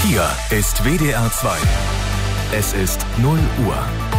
Hier ist WDR 2. Es ist 0 Uhr.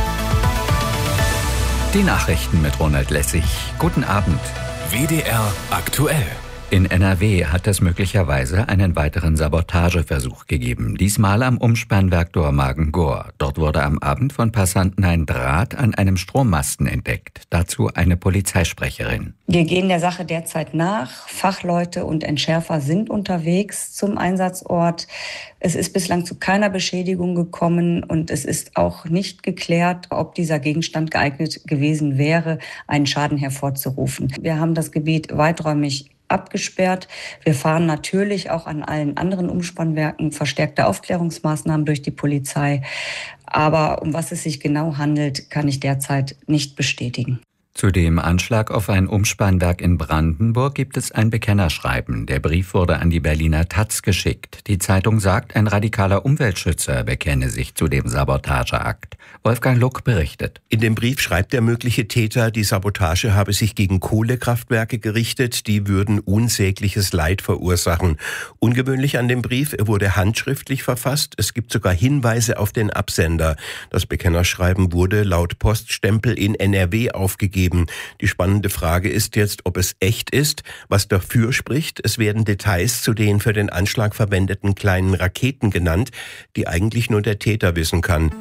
Die Nachrichten mit Ronald Lessig. Guten Abend. WDR aktuell. In NRW hat es möglicherweise einen weiteren Sabotageversuch gegeben. Diesmal am Umspannwerk Dormagen-Gohr. Dort wurde am Abend von Passanten ein Draht an einem Strommasten entdeckt. Dazu eine Polizeisprecherin. Wir gehen der Sache derzeit nach. Fachleute und Entschärfer sind unterwegs zum Einsatzort. Es ist bislang zu keiner Beschädigung gekommen und es ist auch nicht geklärt, ob dieser Gegenstand geeignet gewesen wäre, einen Schaden hervorzurufen. Wir haben das Gebiet weiträumig abgesperrt. Wir fahren natürlich auch an allen anderen Umspannwerken verstärkte Aufklärungsmaßnahmen durch die Polizei. Aber um was es sich genau handelt, kann ich derzeit nicht bestätigen. Zu dem Anschlag auf ein Umspannwerk in Brandenburg gibt es ein Bekennerschreiben. Der Brief wurde an die Berliner Taz geschickt. Die Zeitung sagt, ein radikaler Umweltschützer bekenne sich zu dem Sabotageakt. Wolfgang Luck berichtet. In dem Brief schreibt der mögliche Täter, die Sabotage habe sich gegen Kohlekraftwerke gerichtet, die würden unsägliches Leid verursachen. Ungewöhnlich an dem Brief, er wurde handschriftlich verfasst. Es gibt sogar Hinweise auf den Absender. Das Bekennerschreiben wurde laut Poststempel in NRW aufgegeben. Die spannende Frage ist jetzt, ob es echt ist, was dafür spricht. Es werden Details zu den für den Anschlag verwendeten kleinen Raketen genannt, die eigentlich nur der Täter wissen kann.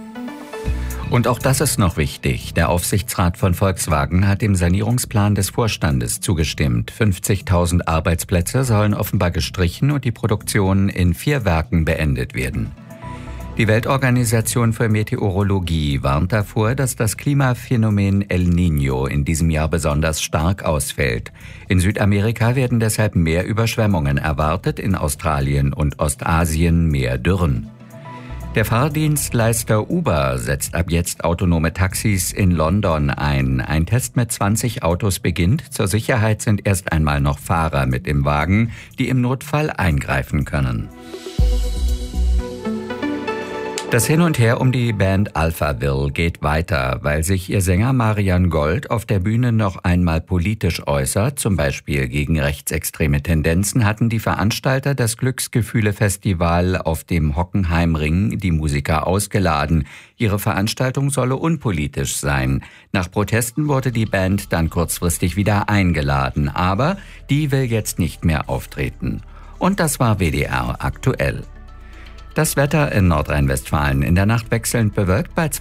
Und auch das ist noch wichtig. Der Aufsichtsrat von Volkswagen hat dem Sanierungsplan des Vorstandes zugestimmt. 50.000 Arbeitsplätze sollen offenbar gestrichen und die Produktion in 4 Werken beendet werden. Die Weltorganisation für Meteorologie warnt davor, dass das Klimaphänomen El Niño in diesem Jahr besonders stark ausfällt. In Südamerika werden deshalb mehr Überschwemmungen erwartet, in Australien und Ostasien mehr Dürren. Der Fahrdienstleister Uber setzt ab jetzt autonome Taxis in London ein. Ein Test mit 20 Autos beginnt. Zur Sicherheit sind erst einmal noch Fahrer mit im Wagen, die im Notfall eingreifen können. Das Hin und Her um die Band Alphaville geht weiter, weil sich ihr Sänger Marian Gold auf der Bühne noch einmal politisch äußert, zum Beispiel gegen rechtsextreme Tendenzen, hatten die Veranstalter das Glücksgefühle-Festival auf dem Hockenheimring die Musiker ausgeladen. Ihre Veranstaltung solle unpolitisch sein. Nach Protesten wurde die Band dann kurzfristig wieder eingeladen, aber die will jetzt nicht mehr auftreten. Und das war WDR aktuell. Das Wetter in Nordrhein-Westfalen in der Nacht wechselnd bewölkt bei